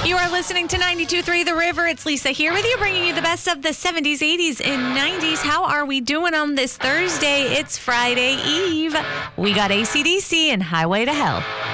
You are listening to 92.3 The River. It's Lisa here with you, bringing you the best of the 70s, 80s, and 90s. How are we doing on this Thursday? It's Friday Eve. We got AC/DC and Highway to Hell.